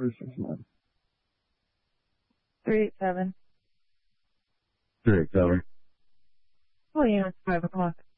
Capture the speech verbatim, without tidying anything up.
three six nine. three eight seven. three eight seven. Oh, yeah, it's five o'clock.